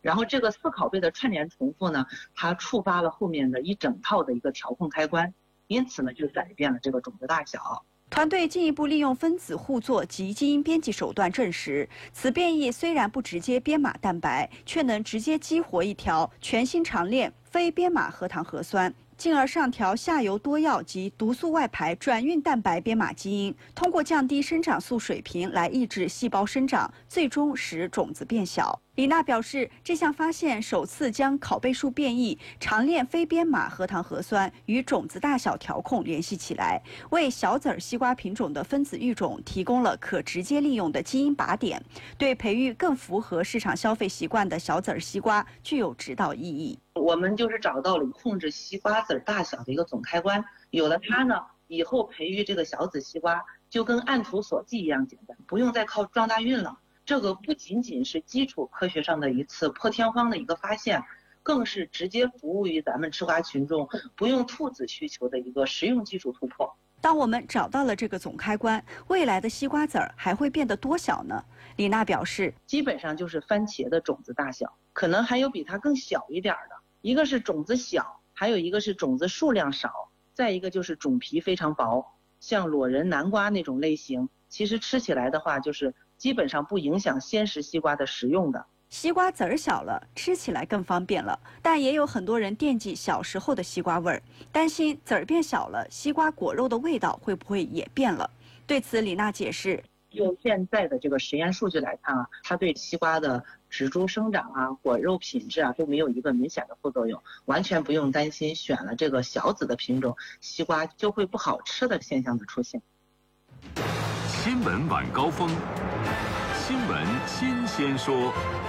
然后这个4拷贝的串联重复呢，它触发了后面的一整套的一个调控开关，因此呢就改变了这个种子大小。 团队进一步利用分子互作及基因编辑手段证实，此变异虽然不直接编码蛋白，却能直接激活一条全新长链非编码核糖核酸，进而上调下游多药及毒素外排转运蛋白编码基因，通过降低生长素水平来抑制细胞生长，最终使种子变小。李娜表示，这项发现首次将拷贝数变异、长链非编码核糖核酸与种子大小调控联系起来，为小籽儿西瓜品种的分子育种提供了可直接利用的基因靶点，对培育更符合市场消费习惯的小籽儿西瓜具有指导意义。 我们就是找到了控制西瓜籽大小的一个总开关，有了它呢，以后培育这个小籽西瓜就跟按图索骥一样简单，不用再靠撞大运了。这个不仅仅是基础科学上的一次破天荒的一个发现，更是直接服务于咱们吃瓜群众不用兔子需求的一个实用技术突破。 当我们找到了这个总开关，未来的西瓜籽儿还会变得多小呢？李娜表示， 基本上就是番茄的种子大小，可能还有比它更小一点的。一个是种子小，还有一个是种子数量少，再一个就是种皮非常薄，像裸仁、南瓜那种类型，其实吃起来的话就是基本上不影响鲜食西瓜的食用的。 西瓜籽儿小了，吃起来更方便了，但也有很多人惦记小时候的西瓜味儿，担心籽儿变小了，西瓜果肉的味道会不会也变了？对此，李娜解释， 就现在的这个实验数据来看啊，它对西瓜的植株生长啊、果肉品质啊都没有一个明显的副作用，完全不用担心选了这个小籽的品种，西瓜就会不好吃的现象的出现。 新闻晚高峰，新闻新鲜说。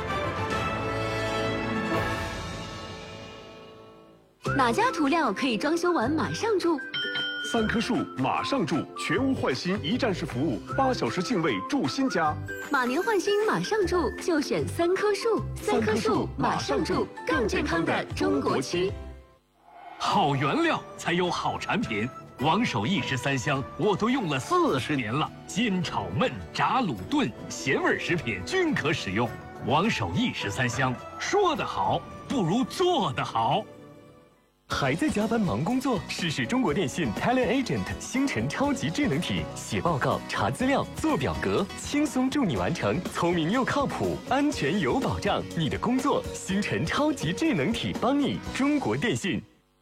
哪家涂料可以装修完马上住 ？3棵树马上住，全屋换新一站式服务，8小时净位住新家。 马年换新马上住，就选3棵树。3棵树马上住，更健康的中国区。 好原料才有好产品。王守义13香我都用了40年了，煎、炒、焖、炸、卤、炖，咸味食品均可使用。王守义13香，说得好不如做得好。 还在加班忙工作？试试中国电信 TeleAgent 星辰超级智能体，写报告、查资料、做表格，轻松助你完成，聪明又靠谱，安全有保障。你的工作，星辰超级智能体帮你。中国电信。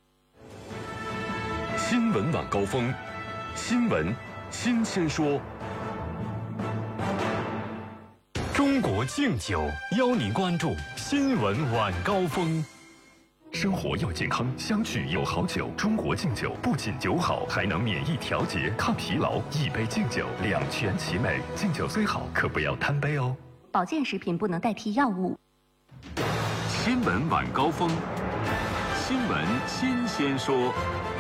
新闻晚高峰，新闻新鲜说。 中国敬酒邀您关注新闻晚高峰。 生活要健康，相聚有好酒。中国敬酒不仅酒好，还能免疫调节、抗疲劳。一杯敬酒，两全其美。敬酒虽好，可不要贪杯哦。 保健食品不能代替药物。 新闻晚高峰，新闻新鲜说。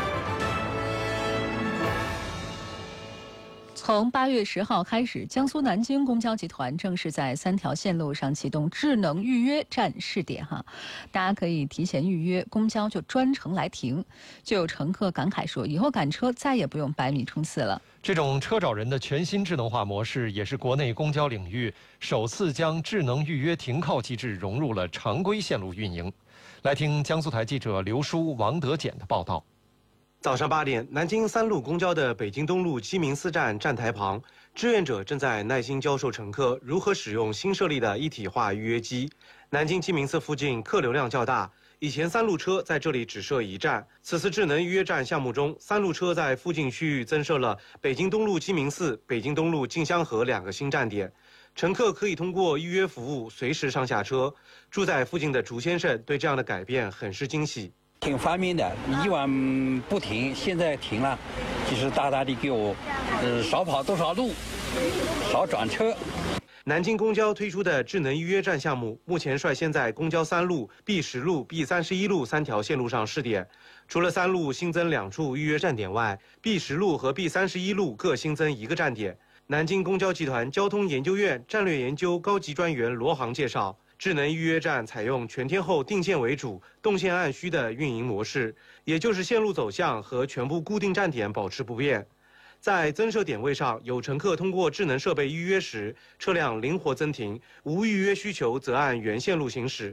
从8月10号开始，江苏南京公交集团正式在3条线路上启动智能预约站试点大家可以提前预约，公交就专程来停。就有乘客感慨说，以后赶车再也不用百米冲刺了。 这种车找人的全新智能化模式，也是国内公交领域首次将智能预约停靠机制融入了常规线路运营。来听江苏台记者刘舒、王德简的报道。 早上8点，南京3路公交的北京东路鸡鸣寺站站台旁，志愿者正在耐心教授乘客如何使用新设立的一体化预约机。南京鸡鸣寺附近客流量较大，以前3路车在这里只设1站。此次智能预约站项目中，3路车在附近区域增设了北京东路鸡鸣寺、北京东路静香河2个新站点。乘客可以通过预约服务随时上下车。住在附近的竹先生对这样的改变很是惊喜。 挺方便的，以往不停，现在停了，就是大大的给我，少跑多少路，少转车。 南京公交推出的智能预约站项目，目前率先在公交3路、B10路、B31路3条线路上试点。除了3路新增2处预约站点外，B10路和 B31路各新增1个站点。南京公交集团交通研究院战略研究高级专员罗航介绍，智能预约站采用全天候定线为主、动线按需的运营模式，也就是线路走向和全部固定站点保持不变。在增设点位上，有乘客通过智能设备预约时，车辆灵活增停；无预约需求则按原线路行驶。